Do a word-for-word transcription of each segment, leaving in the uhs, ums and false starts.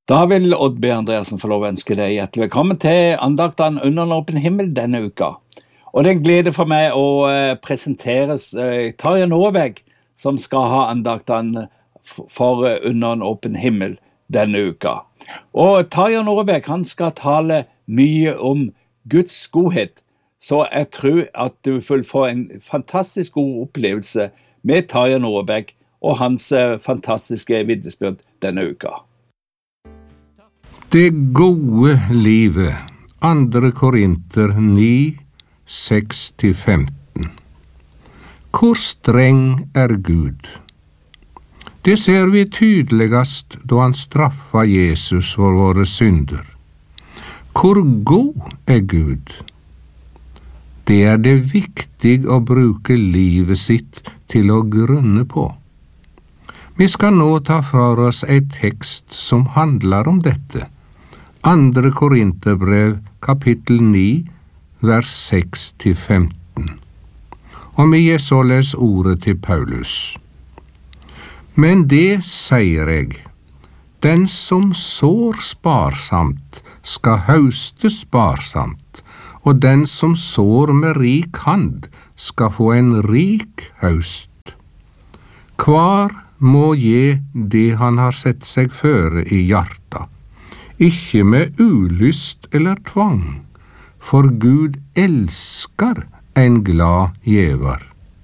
Da vil Odd B. Andreassen få lov å ønske deg hjertelig velkommen til andakten under en åpen himmel denne uka. Og det er en glede for meg å eh, presentere eh, Tarjei Nordbekk, som skal ha andakten for eh, under en åpen himmel denne uka. Og Tarjei Nordbekk, han skal tale mye om Guds godhet, så jeg tror at du vil få en fantastisk god opplevelse med Tarjei Nordbekk og hans eh, fantastiske vitnesbyrd denne uka. Det gode livet, andre Korinter ni, seks til femten. Hvor streng er Gud? Det ser vi tydeligast da han straffa Jesus for våre synder. Hvor god er Gud? Det er det viktig å bruke livet sitt til å grunne på. Vi skal nå ta fra oss en tekst som handler om dette. Andre Korinterbrev, kapittel ni, vers seks til femten. Og vi gir således ordet til Paulus. Men det sier jeg, den som sår sparsamt, skal høste sparsamt, og den som sår med rik hand, skal få en rik høst. Hver må gi det han har sett seg føre i hjarta, ikke med ulyst eller tvang, for Gud elsker en glad gjever.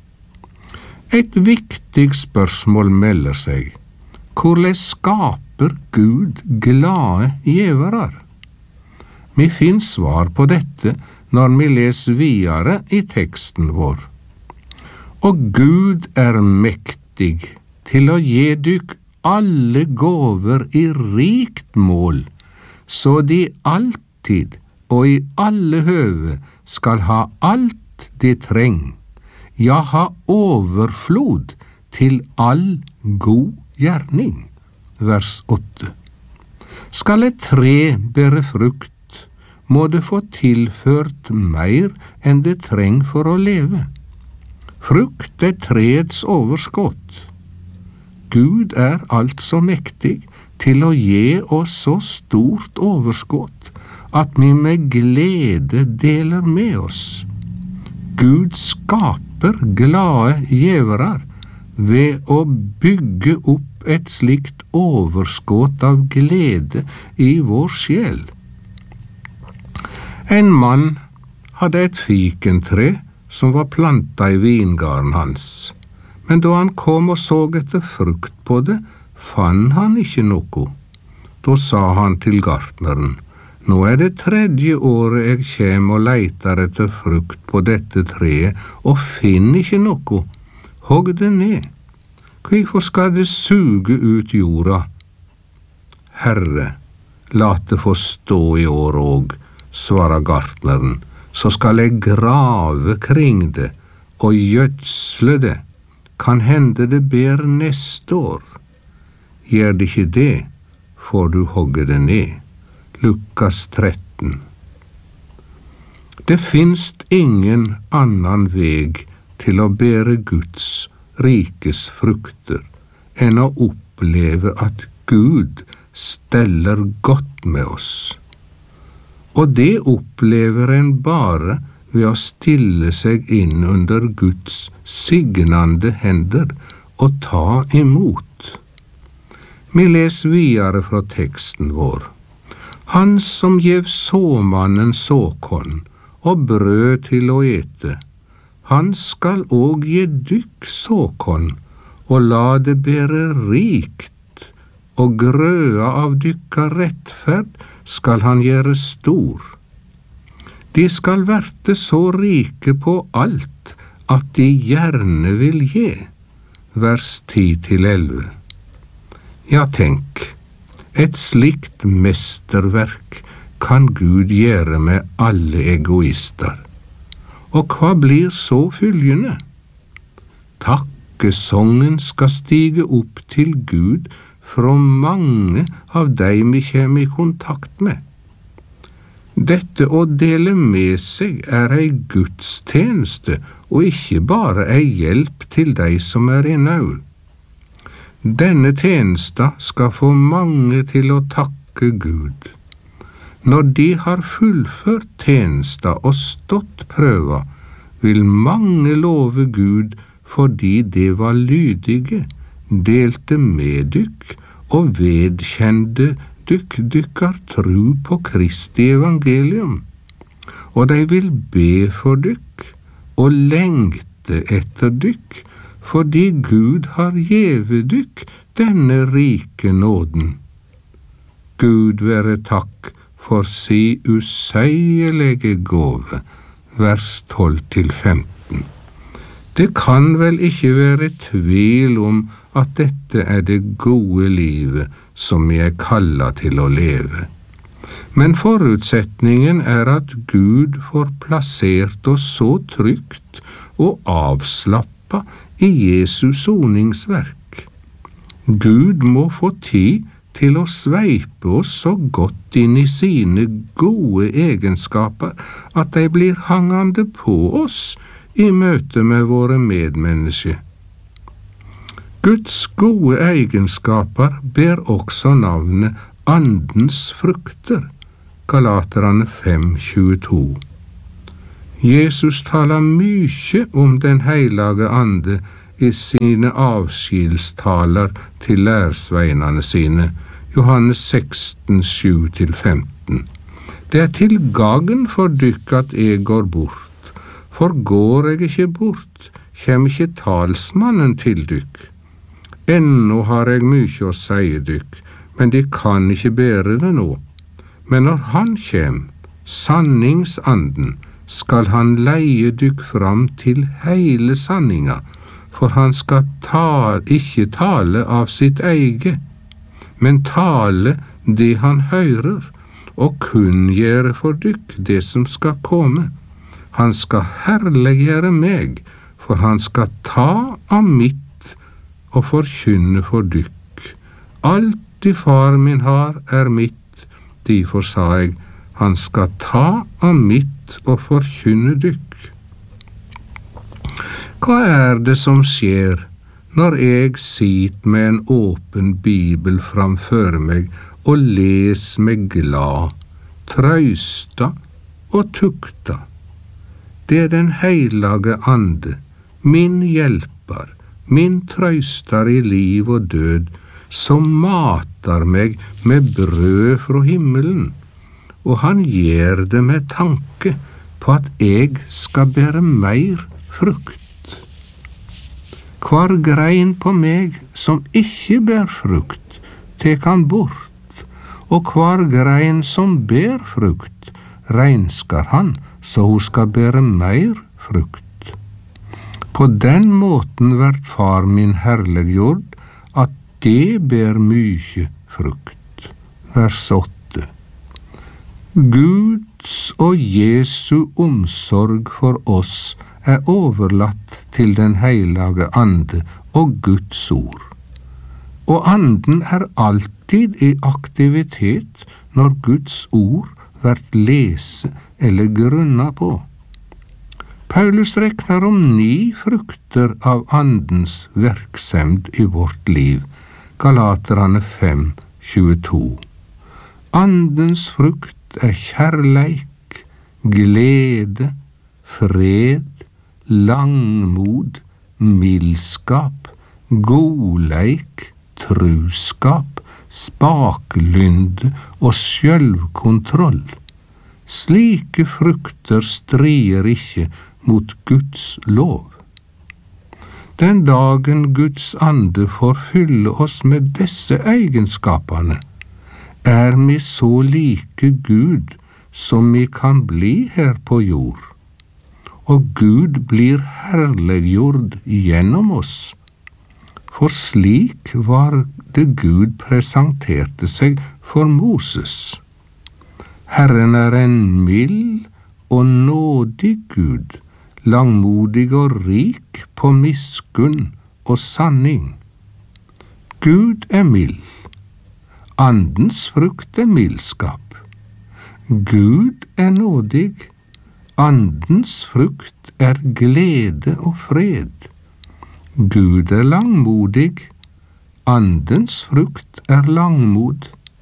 Et viktig spørsmål melder seg. Hvordan skaper Gud glade gjevere? Vi finner svar på dette når vi leser videre i teksten vår. Og Gud er mektig til å gi dykk alle gåver i rikt mål, så de alltid og i alle høve skal ha alt de treng, ja ha overflod til all god gjerning. Vers åtte. Skal et tre bære frukt, må det få tilført mer enn det treng for å leve. Frukt er treets overskott. Gud er altså mektig til å gi oss så stort overskott at vi med glede deler med oss. Gud skaper glade gjevere ved å bygge opp et slikt overskott av glede i vår sjel. En mann hadde et fikentre som var planta i vingarden hans, men da han kom og så etter frukt på det, fann han ikke noe. Da sa han til gartneren, nå er det tredje året jeg kjem og leitar etter frukt på dette treet, og finner ikke noe. Hogg det ned. Hvorfor skal det suge ut jorda? Herre, lat det få stå i år òg, svarer gartneren, så skal jeg grave kring det og gjødsle det. Kan hende det ber neste år. Gjør det ikke det, får du hogge det ned. Lukas tretten. Det finst ingen annan veg til å bære Guds rikes frukter enn å oppleve at Gud steller godt med oss. Og det opplever en bare ved å stille seg inn under Guds signande hender og ta imot. Vi leser videre fra teksten vår. Han som gjev såmannen såkorn og brød til å ete, han skal òg gi dykk såkorn og la det bære rikt, og grøa av dykka rettferd skal han gjøre stor. De skal verte så rike på alt at de gjerne vil gi. Vers ti til elleve. Ja, tenk, et slikt mesterverk kan Gud gjøre med alle egoister. Og hva blir så følgende? Takkesongen skal stige opp til Gud fra mange av de vi kommer i kontakt med. Dette å dele med seg er ei gudstjeneste, og ikke bare ei hjelp til de som er i nød. Denne tjenesta skal få mange til å takke takke Gud. Når de har fullført tjenesta og stått prøva, vil mange love Gud fordi de var lydige, delte med dykk og vedkjende dykk dykkar tru på Kristi evangelium. Og de vil be for dykk og lengte etter dykk, fordi Gud har gjeve dykk denne rike nåden. Gud være takk for si useielige gåve, vers tolv til femten. Det kan vel ikke være tvil om at dette er det gode livet som vi er kallet til å leve. Men forutsetningen er at Gud får plassert oss så trygt og avslappa i Jesus soningsverk. Gud må få tid til å sveipe oss så godt inn i sine gode egenskaper at de blir hangande på oss i møte med våre medmennesker. Guds gode egenskaper ber også navnet Andens frukter, Galaterne fem tjueto. Jesus taler mye om den heilage ande i sine avskilstaler til lærsveinene sine, Johannes seksten sju til femten. Det er til gagn for dykk at jeg går bort, for går jeg ikke bort, kjem ikke talsmannen til dykk. Ennå har jeg mye å si dykk, men de kan ikke bære det nå. Men når han kjem, sanningsanden, skal han leie dykk fram til heile sanninga, for han skal ta, ikke tale av sitt eige, men tale det han hører, og kunngjøre for dykk det som skal komme. Han skal herliggjøre meg, for han skal ta av mitt og forkynne for dykk. Alt de far min har er mitt, derfor sa jeg, han skal ta av mitt og forkynne dykk. Hva er det som skjer når jeg sitter med en åpen bibel framfor meg og les meg glad, trøysta og tukta? Det er den heilage ande, min hjelper, min trøyster i liv og død, som matar meg med brød fra himmelen, og han gjør det med tanke på at jeg skal bære mer frukt. Hver grein på meg som ikke bær frukt, tek han bort, og hver grein som bær frukt, renskar han, så hun skal bære mer frukt. På den måten vert far min herliggjord, at det bær mye frukt. Vers åtte. Guds og Jesu omsorg for oss er overlatt til den heilage ande og Guds ord. Og anden er alltid i aktivitet når Guds ord vert lese eller grunna på. Paulus reknar om ni frukter av andens verksemd i vårt liv, Galaterne fem tjueto. Andens frukt er kjærleik, glede, fred, langmod, mildskap, godleik, truskap, spaklynde og sjølvkontroll. Slike frukter strider ikke mot Guds lov. Den dagen Guds ande får fylle oss med disse egenskapene, er vi så like Gud som vi kan bli her på jord. Og Gud blir herliggjord gjennom oss. For slik var det Gud presenterte seg for Moses. Herren er en mild og nådig Gud, langmodig og rik på miskunn og sanning. Gud er mild. Andens frukt er mildskap. Gud er nådig. Andens frukt er glede og fred. Gud er langmodig. Andens frukt er langmod.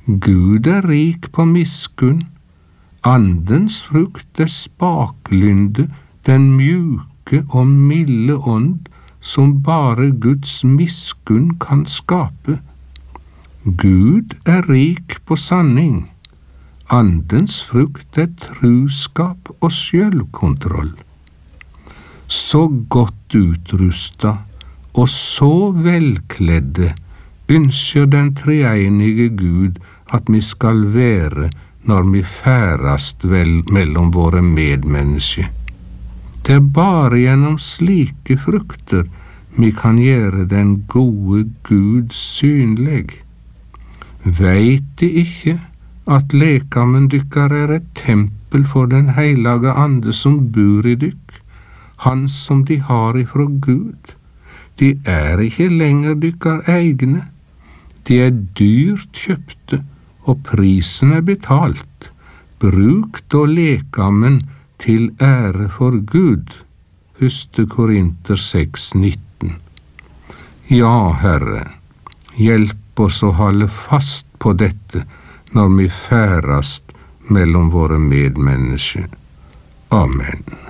Gud er rik på miskunn, andens frukt er spaklynde, den mjuke og milde ånd, som bare Guds miskunn kan skape. Gud er rik på sanning, andens frukt er truskap og selvkontroll. Så godt utrusta og så velkledde ønsker den treenige Gud at vi skal være når vi færast vel mellom våre medmennesker. Det er bare gjennom slike frukter vi kan gjøre den gode Gud synlig. Veit de ikke at lekamen dykkar er et tempel for den heilage ande som bor i dykk, han som de har ifra Gud? De er ikke lenger dykkar egne, de er dyrt kjøpte, og prisen er betalt. Bruk da lekamen til ære for Gud. Første Korinter seks nitten. Ja, Herre, hjelp oss å holde fast på dette når vi færast mellom våre medmennesker. Amen.